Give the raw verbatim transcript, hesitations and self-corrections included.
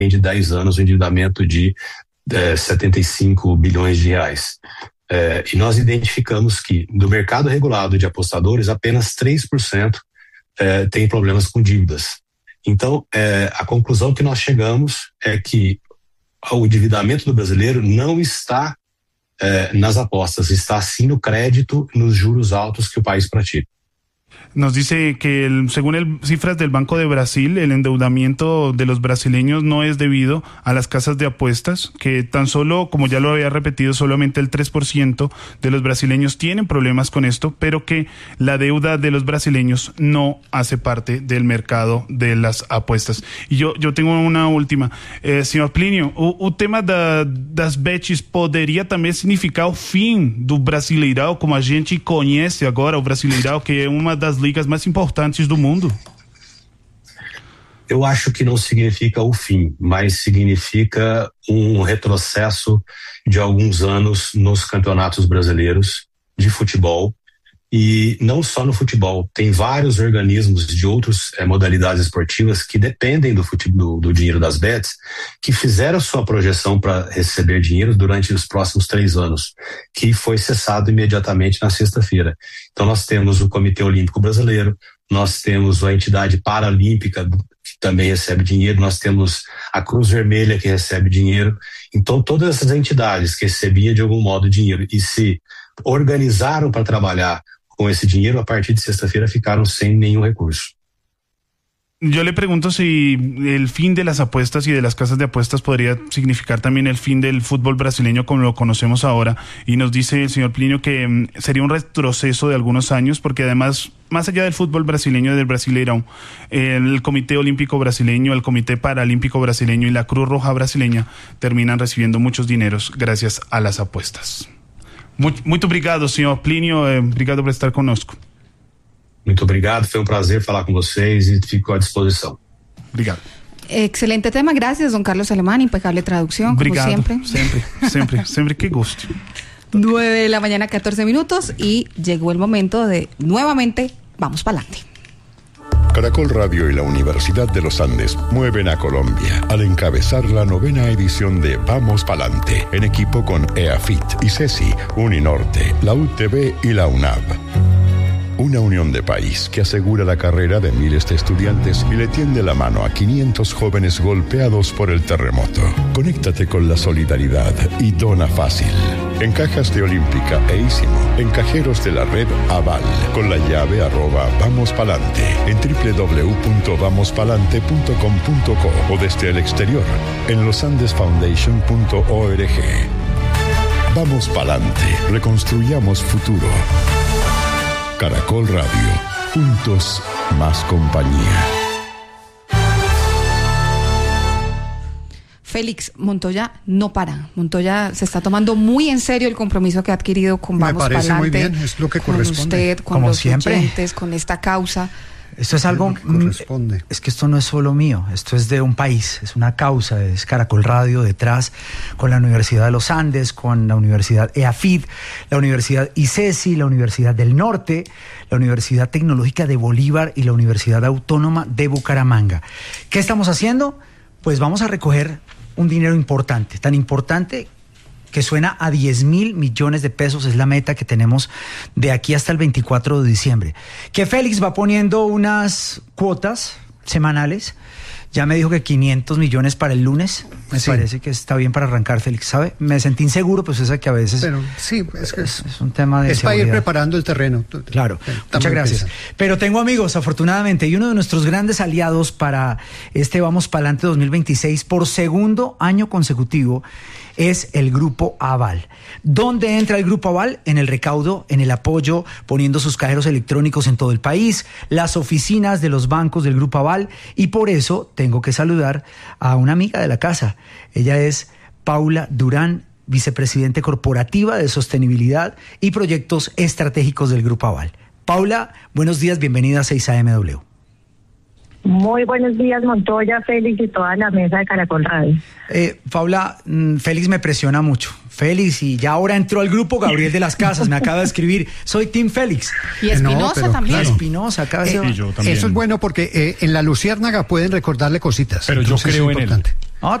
de dez anos, um endividamento de é, setenta e cinco bilhões de reais. É, e nós identificamos que do mercado regulado de apostadores, apenas três por cento é, tem problemas com dívidas. Então, é, a conclusão que nós chegamos é que o endividamento do brasileiro não está é, nas apostas, está sim no crédito, nos juros altos que o país pratica. Nos dice que el, según el, cifras del Banco de Brasil, el endeudamiento de los brasileños no es debido a las casas de apuestas, que tan solo, como ya lo había repetido, solamente el tres por ciento de los brasileños tienen problemas con esto, pero que la deuda de los brasileños no hace parte del mercado de las apuestas. E yo, yo tengo una última. Eh, senhor Plínio, o, o tema da, das bets poderia também significar o fim do Brasileirão, como a gente conhece agora, o Brasileirão, que é uma das ligas mais importantes do mundo? Eu acho que não significa o fim, mas significa um retrocesso de alguns anos nos campeonatos brasileiros de futebol. E não só no futebol, tem vários organismos de outras eh, modalidades esportivas que dependem do, futebol, do, do dinheiro das bets, que fizeram sua projeção para receber dinheiro durante os próximos três anos, que foi cessado imediatamente na sexta-feira. Então nós temos o Comitê Olímpico Brasileiro, nós temos a entidade paralímpica que também recebe dinheiro, nós temos a Cruz Vermelha que recebe dinheiro. Então todas essas entidades que recebiam de algum modo dinheiro e se organizaram para trabalhar com esse dinheiro, a partir de sexta-feira ficaram sem nenhum recurso. Yo le pregunto si el fin de las apuestas y de las casas de apuestas podría significar también el fin del fútbol brasileño como lo conocemos ahora, y nos dice el señor Plínio que um, sería un retroceso de algunos años, porque además, más allá del fútbol brasileño y del Brasileirão, el Comité Olímpico Brasileño, el Comité Paralímpico Brasileño y la Cruz Roja Brasileña terminan recibiendo muchos dineros gracias a las apuestas. Muito, muito obrigado, senhor Plínio. Obrigado por estar conosco. Muito obrigado, foi um prazer falar com vocês e fico à disposição. Obrigado. Excelente tema, gracias, don Carlos Alemán, impecable traducción, obrigado, como siempre. Siempre, siempre, siempre, qué gusto. nueve de la mañana, catorce minutos, y llegó el momento de, nuevamente, vamos para adelante. Caracol Radio y la Universidad de los Andes mueven a Colombia al encabezar la novena edición de Vamos Palante, en equipo con EAFIT, ICESI, Uninorte, la U T B y la UNAV. Una unión de país que asegura la carrera de miles de estudiantes y le tiende la mano a quinientos jóvenes golpeados por el terremoto. Conéctate con la solidaridad y dona fácil. En cajas de Olímpica e Ísimo, en cajeros de la red Aval, con la llave arroba Vamos Palante, en doble u doble u doble u punto vamos palante punto com punto co o desde el exterior, en losandesfoundation punto org. Vamos Palante, reconstruyamos futuro. Caracol Radio, juntos más compañía. Félix, Montoya no para. Montoya se está tomando muy en serio el compromiso que ha adquirido con Vamos Palante. Me parece muy bien, es lo que con corresponde. usted, con Como los siempre. oyentes, con esta causa. Esto es algo, corresponde. Es que esto no es solo mío, esto es de un país, es una causa, es Caracol Radio detrás, con la Universidad de los Andes, con la Universidad EAFIT, la Universidad ICESI, la Universidad del Norte, la Universidad Tecnológica de Bolívar y la Universidad Autónoma de Bucaramanga. ¿Qué estamos haciendo? Pues vamos a recoger un dinero importante, tan importante que suena a diez mil millones de pesos, es la meta que tenemos de aquí hasta el veinticuatro de diciembre. Que Félix va poniendo unas cuotas semanales, ya me dijo que quinientos millones para el lunes, me sí. parece que está bien para arrancar, Félix, ¿sabe? Me sentí inseguro, pues es que a veces... Pero sí, es que es, es un tema de es seguridad. para ir preparando el terreno. Claro, muchas gracias. Pensando. Pero tengo amigos, afortunadamente, y uno de nuestros grandes aliados para este Vamos Palante dos mil veintiséis, por segundo año consecutivo, es el Grupo Aval. ¿Dónde entra el Grupo Aval? En el recaudo, en el apoyo, poniendo sus cajeros electrónicos en todo el país, las oficinas de los bancos del Grupo Aval, y por eso tengo que saludar a una amiga de la casa. Ella es Paula Durán, vicepresidente corporativa de sostenibilidad y proyectos estratégicos del Grupo Aval. Paula, buenos días, bienvenida a seis A M W. Muy buenos días, Montoya, Félix y toda la mesa de Caracol Radio. Eh, Paula, Félix me presiona mucho. Félix, y ya ahora entró al grupo Gabriel de las Casas, me acaba de escribir, soy Team Félix. Y Espinosa no, también. Claro. Espinosa, acaba de eh, ser... y yo también. Eso es bueno porque eh, en la Luciérnaga pueden recordarle cositas. Pero yo creo en él.